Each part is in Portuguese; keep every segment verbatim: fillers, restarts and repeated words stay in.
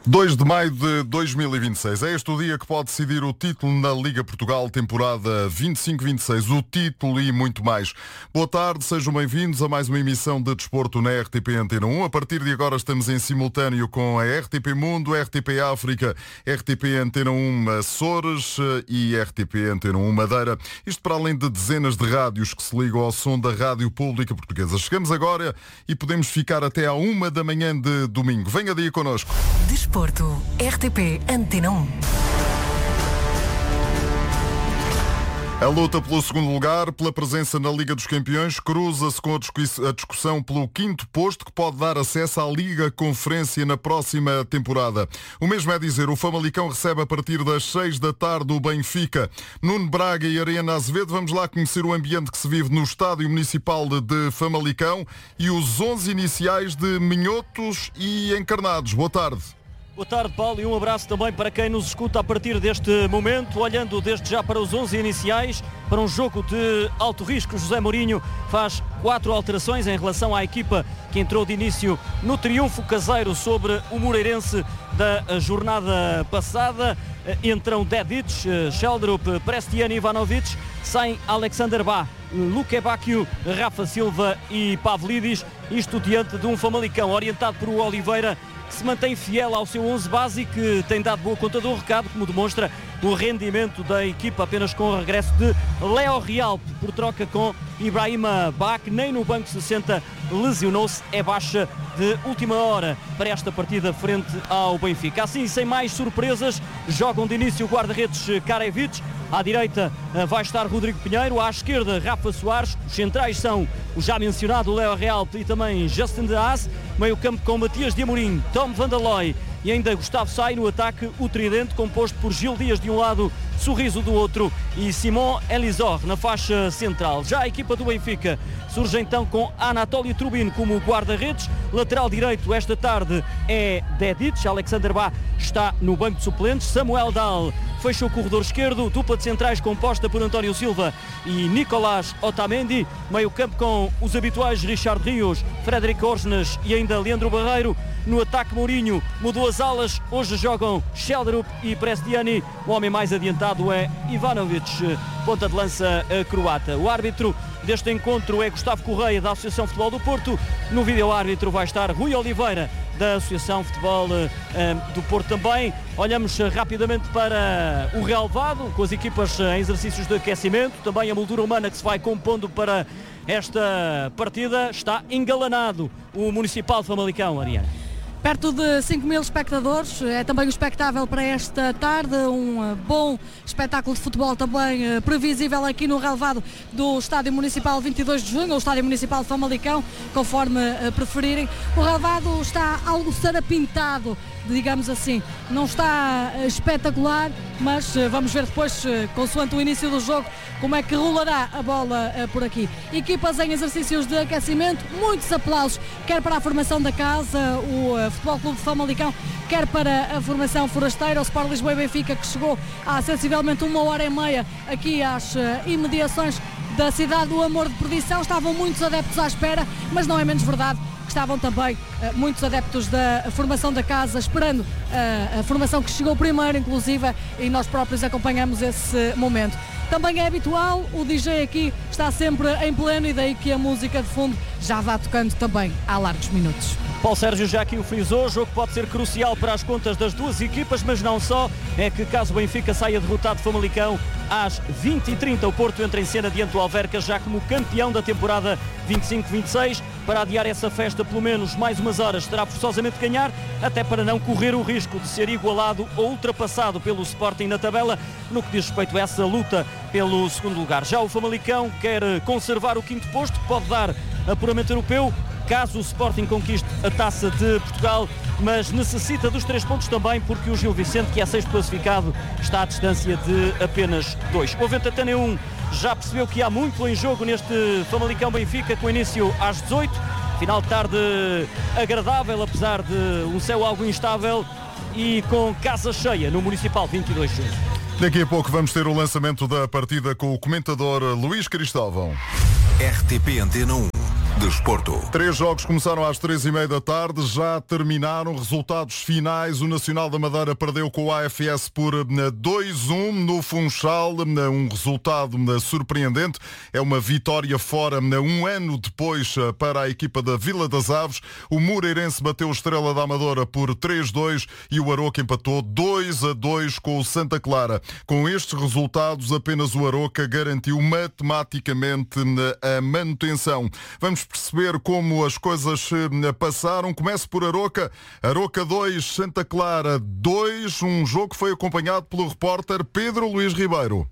dois de maio de dois mil e vinte e seis. É este o dia que pode decidir o título na Liga Portugal, temporada vinte e cinco vinte e seis. O título e muito mais. Boa tarde, sejam bem-vindos a mais uma emissão de desporto na R T P Antena um. A partir de agora estamos em simultâneo com a R T P Mundo, R T P África, R T P Antena um Açores e R T P Antena um Madeira. Isto para além de dezenas de rádios que se ligam ao som da Rádio Pública Portuguesa. Chegamos agora e podemos ficar até à uma da manhã de domingo. Venha daí connosco. Desporto, R T P Antena um. A luta pelo segundo lugar, pela presença na Liga dos Campeões, cruza-se com a discussão pelo quinto posto que pode dar acesso à Liga Conferência na próxima temporada. O mesmo é dizer, o Famalicão recebe a partir das seis da tarde o Benfica. Nuno Braga e Ariana Azevedo, vamos lá conhecer o ambiente que se vive no Estádio Municipal de Famalicão e os onze iniciais de Minhotos e Encarnados. Boa tarde. Boa tarde, Paulo, e um abraço também para quem nos escuta a partir deste momento, olhando desde já para os onze iniciais, para um jogo de alto risco. José Mourinho faz quatro alterações em relação à equipa que entrou de início no triunfo caseiro sobre o Moreirense da jornada passada. Entram Dedic, Sheldrup, Prestiani, Ivanovic, saem Alexander Bá, Luque Bacchio, Rafa Silva e Pavlidis, isto diante de um Famalicão orientado por Oliveira, que se mantém fiel ao seu onze base e que tem dado boa conta do recado, como demonstra o rendimento da equipa apenas com o regresso de Léo Real por troca com Ibrahima Bach. Nem no banco sessenta lesionou-se, é baixa de última hora para esta partida frente ao Benfica. Assim, sem mais surpresas, jogam de início o guarda-redes Karevic. À direita vai estar Rodrigo Pinheiro, à esquerda Rafa Soares, os centrais são o já mencionado Léo Real e também Justin de Haas, meio campo com Matias de Amorim, Tom van der Looy e ainda Gustavo Sai. No ataque o tridente composto por Gil Dias de um lado, Sorriso do outro e Simon Elisor na faixa central. Já a equipa do Benfica surge então com Anatoly Trubin como guarda-redes. Lateral direito esta tarde é Dedic, Alexander Bá está no banco de suplentes, Samuel Dahl fecha o corredor esquerdo, dupla de centrais composta por António Silva e Nicolás Otamendi, meio campo com os habituais Richard Rios, Frederic Orsnes e ainda Leandro Barreiro. No ataque Mourinho mudou as alas, hoje jogam Sheldrup e Prestiani, o homem mais adiantado é Ivanovic, ponta de lança croata. O árbitro deste encontro é Gustavo Correia, da Associação Futebol do Porto. No vídeo-árbitro vai estar Rui Oliveira, da Associação Futebol uh, do Porto também. Olhamos uh, rapidamente para o relevado, com as equipas uh, em exercícios de aquecimento. Também a moldura humana que se vai compondo para esta partida. Está engalanado o Municipal de Famalicão, Ariana. Perto de cinco mil espectadores, é também o espectável para esta tarde, um bom espetáculo de futebol também previsível aqui no relevado do Estádio Municipal vinte e dois de junho, ou Estádio Municipal de Famalicão, conforme preferirem. O relevado está algo sarapintado, digamos assim, não está espetacular, mas vamos ver depois, consoante o início do jogo, como é que rolará a bola por aqui. Equipas em exercícios de aquecimento, muitos aplausos, quer para a formação da casa, o Futebol Clube de Famalicão, quer para a formação forasteira, o Sport Lisboa e Benfica, que chegou há sensivelmente uma hora e meia aqui às imediações da cidade do Amor de Perdição. Estavam muitos adeptos à espera, mas não é menos verdade que estavam também uh, muitos adeptos da formação da casa esperando uh, a formação que chegou primeiro, inclusive, e nós próprios acompanhamos esse momento. Também é habitual, o D J aqui está sempre em pleno e daí que a música de fundo já vá tocando também há largos minutos. Paulo Sérgio já aqui o frisou, o jogo pode ser crucial para as contas das duas equipas, mas não só, é que caso o Benfica saia derrotado de Famalicão, às vinte e trinta o Porto entra em cena diante do Alverca, já como campeão da temporada vinte e cinco vinte e seis. Para adiar essa festa pelo menos mais umas horas terá forçosamente de ganhar, até para não correr o risco de ser igualado ou ultrapassado pelo Sporting na tabela, no que diz respeito a essa luta pelo segundo lugar. Já o Famalicão quer conservar o quinto posto, que pode dar apuramento europeu, caso o Sporting conquiste a Taça de Portugal, mas necessita dos três pontos também, porque o Gil Vicente, que é sexto classificado, está à distância de apenas dois. O Avento Antena um já percebeu que há muito em jogo neste Famalicão Benfica, com início às dezoito, final de tarde agradável, apesar de um céu algo instável e com casa cheia no Municipal vinte e dois de junho. Daqui a pouco vamos ter o lançamento da partida com o comentador Luís Cristóvão. R T P Antena um. Desporto. Três jogos começaram às três e meia da tarde, já terminaram. Resultados finais: o Nacional da Madeira perdeu com o A F S por dois a um no Funchal, um resultado surpreendente. É uma vitória fora um ano depois para a equipa da Vila das Aves. O Moreirense bateu o Estrela da Amadora por três a dois e o Aroca empatou dois a dois com o Santa Clara. Com estes resultados, apenas o Aroca garantiu matematicamente a manutenção. Vamos perceber como as coisas passaram. Começo por Aroca. Aroca dois, Santa Clara dois. Um jogo que foi acompanhado pelo repórter Pedro Luís Ribeiro.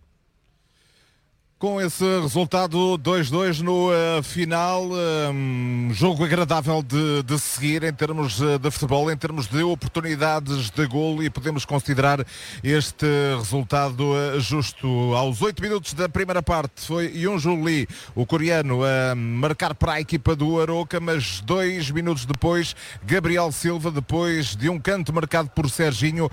Com esse resultado dois a dois no uh, final, um jogo agradável de, de seguir em termos de futebol, em termos de oportunidades de golo, e podemos considerar este resultado uh, justo. Aos oito minutos da primeira parte foi Yunju Lee, o coreano, a marcar para a equipa do Aroca, mas dois minutos depois, Gabriel Silva, depois de um canto marcado por Serginho,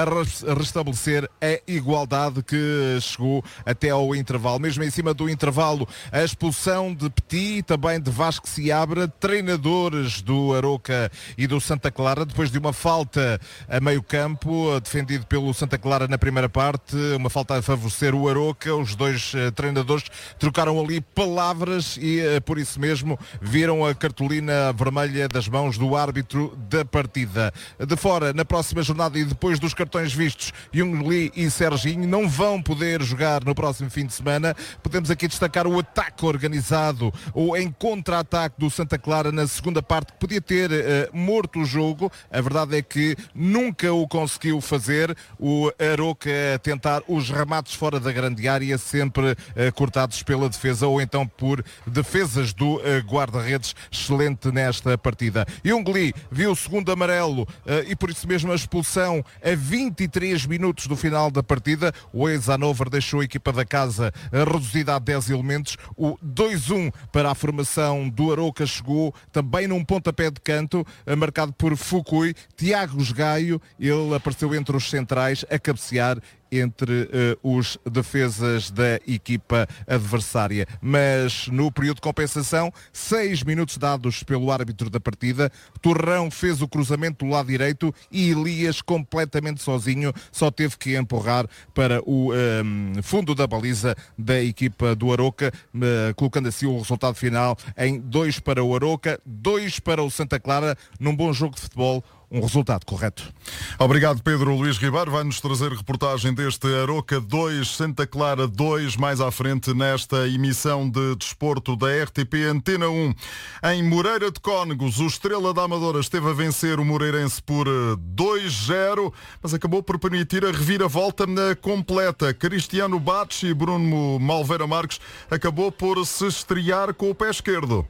a restabelecer a igualdade que chegou até ao intervalo. Mesmo em cima do intervalo, a expulsão de Petit e também de Vasco Seabra, treinadores do Aroca e do Santa Clara, depois de uma falta a meio campo, defendido pelo Santa Clara na primeira parte, uma falta a favorecer o Aroca. Os dois uh, treinadores trocaram ali palavras e uh, por isso mesmo viram a cartolina vermelha das mãos do árbitro da partida. De fora, na próxima jornada e depois dos cartões vistos, Jung Lee e Serginho não vão poder jogar no próximo fim de semana. Podemos aqui destacar o ataque organizado, ou em contra-ataque do Santa Clara na segunda parte, que podia ter uh, morto o jogo. A verdade é que nunca o conseguiu fazer. O Aroca a tentar os remates fora da grande área, sempre uh, cortados pela defesa ou então por defesas do uh, guarda-redes. Excelente nesta partida. Jung Lee viu o segundo amarelo uh, e por isso mesmo a expulsão a vinte e três minutos do final da partida. O ex-Hannover deixou a equipa da casa uh, reduzida a dez elementos. O dois a um para a formação do Aroca chegou também num pontapé de canto, marcado por Fukui. Tiago Gaio, ele apareceu entre os centrais a cabecear entre uh, os defesas da equipa adversária. Mas no período de compensação, seis minutos dados pelo árbitro da partida, Torrão fez o cruzamento do lado direito e Elias, completamente sozinho, só teve que empurrar para o um, fundo da baliza da equipa do Aroca, uh, colocando assim o resultado final em dois para o Aroca, dois para o Santa Clara, num bom jogo de futebol. Um resultado correto. Obrigado, Pedro Luís Ribeiro. Vai-nos trazer reportagem deste Aroca dois, Santa Clara dois, mais à frente nesta emissão de desporto da R T P Antena um. Em Moreira de Cónegos, o Estrela da Amadora esteve a vencer o Moreirense por dois a zero, mas acabou por permitir a reviravolta na completa. Cristiano Bates e Bruno Malveira Marques acabou por se estrear com o pé esquerdo.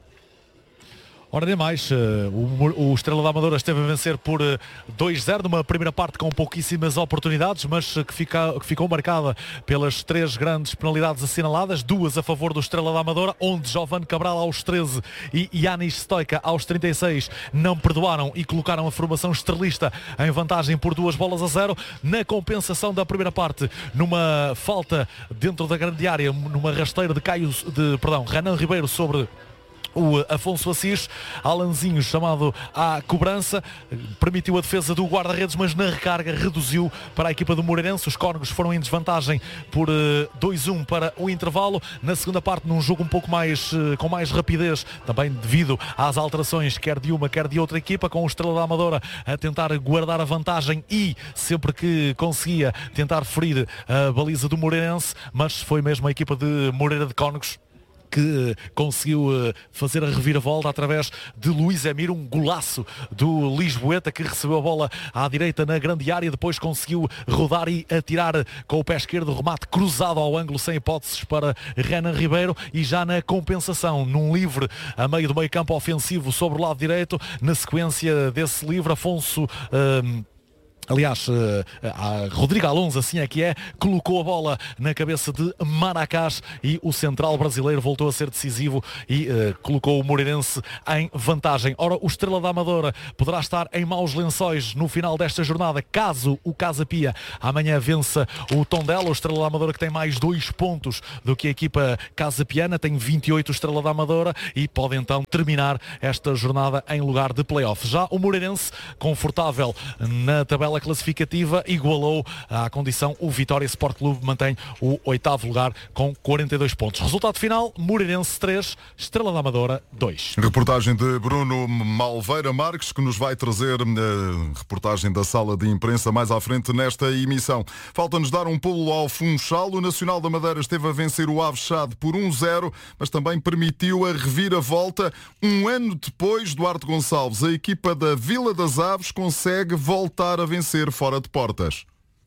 Ora, nem mais, o, o Estrela da Amadora esteve a vencer por dois a zero, numa primeira parte com pouquíssimas oportunidades, mas que, fica, que ficou marcada pelas três grandes penalidades assinaladas, duas a favor do Estrela da Amadora, onde Giovanni Cabral aos treze e Yanis Stoica aos trinta e seis não perdoaram e colocaram a formação estrelista em vantagem por duas bolas a zero. Na compensação da primeira parte, numa falta dentro da grande área, numa rasteira de Caio, de, perdão, Renan Ribeiro sobre o Afonso Assis, Alanzinho chamado à cobrança, permitiu a defesa do guarda-redes, mas na recarga reduziu para a equipa do Moreirense. Os cónegos foram em desvantagem por dois a um para o intervalo. Na segunda parte, num jogo um pouco mais com mais rapidez, também devido às alterações quer de uma quer de outra equipa, com o Estrela da Amadora a tentar guardar a vantagem e sempre que conseguia tentar ferir a baliza do Moreirense, mas foi mesmo a equipa de Moreira de Cónegos que conseguiu fazer a reviravolta através de Luís Emir, um golaço do Lisboeta, que recebeu a bola à direita na grande área, depois conseguiu rodar e atirar com o pé esquerdo, remate cruzado ao ângulo sem hipóteses para Renan Ribeiro. E já na compensação, num livre a meio do meio campo ofensivo sobre o lado direito, na sequência desse livre, Afonso um, Aliás, a Rodrigo Alonso, assim é que é, colocou a bola na cabeça de Maracás e o central brasileiro voltou a ser decisivo e uh, colocou o Moreirense em vantagem. Ora, o Estrela da Amadora poderá estar em maus lençóis no final desta jornada, caso o Casa Pia amanhã vença o Tondela. O Estrela da Amadora que tem mais dois pontos do que a equipa Casa Piana, tem vinte e oito o Estrela da Amadora e pode então terminar esta jornada em lugar de play-off. Já o Moreirense, confortável na tabela classificativa, igualou à condição o Vitória Sport Clube, mantém o oitavo lugar com quarenta e dois pontos. Resultado final, Moreirense três, Estrela da Amadora dois. Reportagem de Bruno Malveira Marques, que nos vai trazer a reportagem da sala de imprensa mais à frente nesta emissão. Falta-nos dar um pulo ao Funchal. O Nacional da Madeira esteve a vencer o Aves Chade por um zero, mas também permitiu a reviravolta. Um ano depois, Duarte Gonçalves, a equipa da Vila das Aves consegue voltar a vencer fora de portas.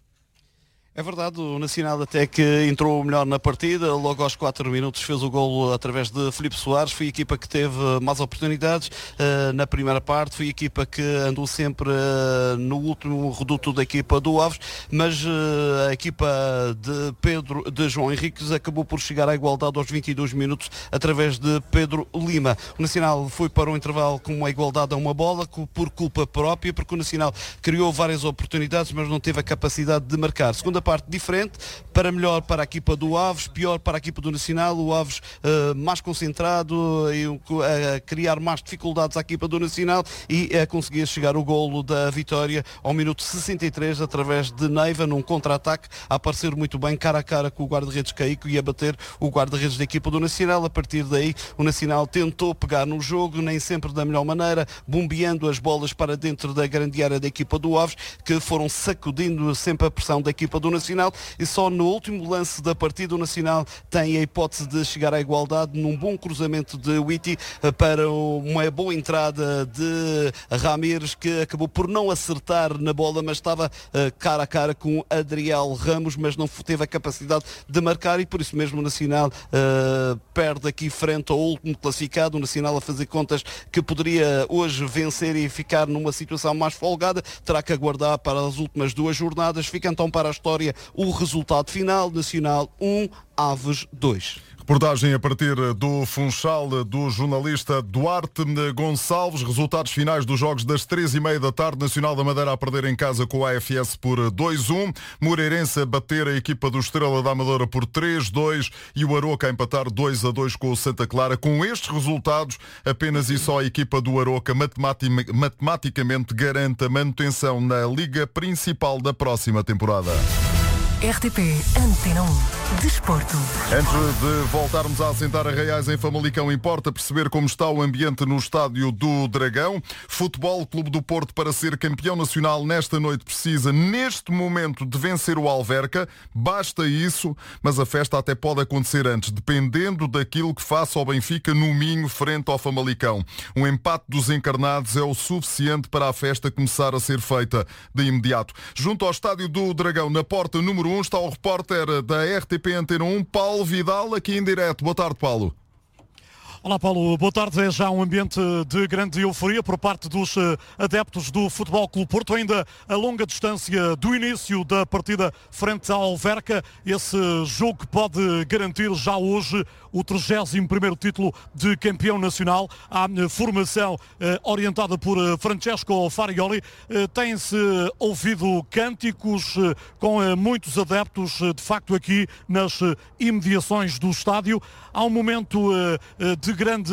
É verdade, o Nacional até que entrou melhor na partida, logo aos quatro minutos fez o golo através de Filipe Soares, foi a equipa que teve mais oportunidades uh, na primeira parte, foi a equipa que andou sempre uh, no último reduto da equipa do Aves, mas uh, a equipa de Pedro, de João Henriques acabou por chegar à igualdade aos vinte e dois minutos através de Pedro Lima. O Nacional foi para o intervalo com uma igualdade a uma bola, por culpa própria, porque o Nacional criou várias oportunidades, mas não teve a capacidade de marcar. Segunda parte diferente, para melhor para a equipa do Aves, pior para a equipa do Nacional, o Aves uh, mais concentrado e uh, a criar mais dificuldades à equipa do Nacional e a conseguir chegar o golo da vitória ao minuto sessenta e três através de Neiva num contra-ataque, a aparecer muito bem cara a cara com o guarda-redes Caico e a bater o guarda-redes da equipa do Nacional. A partir daí o Nacional tentou pegar no jogo, nem sempre da melhor maneira, bombeando as bolas para dentro da grande área da equipa do Aves, que foram sacudindo sempre a pressão da equipa do Nacional, e só no último lance da partida o Nacional tem a hipótese de chegar à igualdade num bom cruzamento de Witty para uma boa entrada de Ramires, que acabou por não acertar na bola, mas estava cara a cara com Adriel Ramos, mas não teve a capacidade de marcar, e por isso mesmo o Nacional uh, perde aqui frente ao último classificado. O Nacional, a fazer contas que poderia hoje vencer e ficar numa situação mais folgada, terá que aguardar para as últimas duas jornadas. Fica então para a história o resultado final: Nacional um, Aves dois. Reportagem a partir do Funchal do jornalista Duarte Gonçalves. Resultados finais dos jogos das três e meia da tarde. Nacional da Madeira a perder em casa com a A F S por dois a um. Moreirense a bater a equipa do Estrela da Amadora por três a dois e o Aroca a empatar dois a dois com o Santa Clara. Com estes resultados, apenas e só a equipa do Aroca matematicamente garante a manutenção na Liga Principal da próxima temporada. R T P Antena um Desporto. Antes de voltarmos a assentar a Reais em Famalicão, importa perceber como está o ambiente no estádio do Dragão. Futebol Clube do Porto, para ser campeão nacional nesta noite, precisa neste momento de vencer o Alverca. Basta isso, mas a festa até pode acontecer antes, dependendo daquilo que faça o Benfica no Minho frente ao Famalicão. Um empate dos encarnados é o suficiente para a festa começar a ser feita de imediato. Junto ao estádio do Dragão, na porta número um, está o repórter da R T P Antena um, Paulo Vidal, aqui em direto. Boa tarde, Paulo. Olá Paulo, boa tarde. É já um ambiente de grande euforia por parte dos adeptos do Futebol Clube Porto, ainda a longa distância do início da partida frente ao Alverca. Esse jogo que pode garantir já hoje o trigésimo primeiro título de campeão nacional. A formação eh, orientada por eh, Francesco Farioli. Eh, Tem-se ouvido cânticos eh, com eh, muitos adeptos, eh, de facto, aqui nas eh, imediações do estádio. Há um momento eh, de grande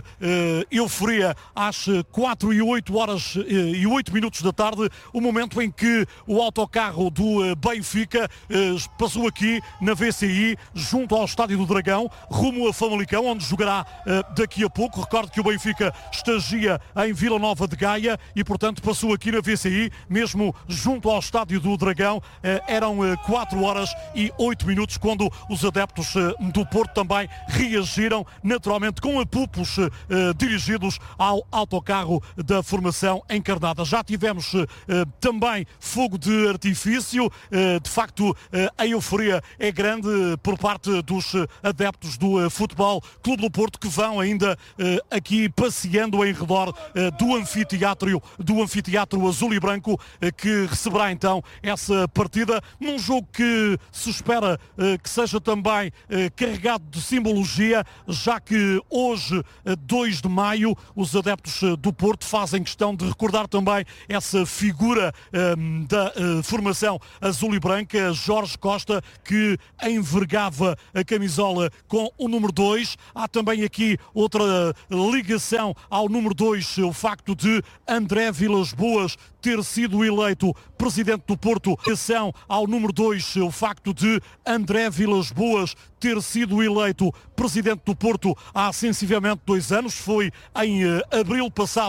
eh, euforia às quatro e oito horas eh, e oito minutos da tarde, o momento em que o autocarro do eh, Benfica eh, passou aqui na V C I, junto ao Estádio do Dragão, rumo a Famalicão, onde jogará uh, daqui a pouco. Recordo que o Benfica estagia em Vila Nova de Gaia e, portanto, passou aqui na V C I, mesmo junto ao Estádio do Dragão. Uh, eram uh, quatro horas e oito minutos quando os adeptos uh, do Porto também reagiram, naturalmente com apupos eh, dirigidos ao autocarro da formação encarnada. Já tivemos eh, também fogo de artifício, eh, de facto eh, a euforia é grande por parte dos adeptos do eh, Futebol Clube do Porto, que vão ainda eh, aqui passeando em redor eh, do anfiteatro, do anfiteatro azul e branco, eh, que receberá então essa partida num jogo que se espera eh, que seja também eh, carregado de simbologia, já que hoje, eh, dois de maio, os adeptos eh, do Porto fazem questão de recordar também essa figura eh, da eh, formação azul e branca, Jorge Costa, que envergava a camisola com o número dois. Há também aqui outra ligação ao número dois, o facto de André Vilas-Boas ter sido eleito presidente do Porto. Ligação ao número dois, o facto de André Vilas-Boas ter sido eleito presidente do Porto há sensivelmente dois anos. Foi em uh, abril passado.